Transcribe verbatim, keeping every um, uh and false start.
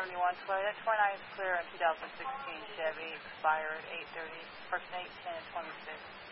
seventy-one Toyota twenty-nine is clear on two thousand sixteen Chevy, expired eight thirty, person eight ten twenty-six.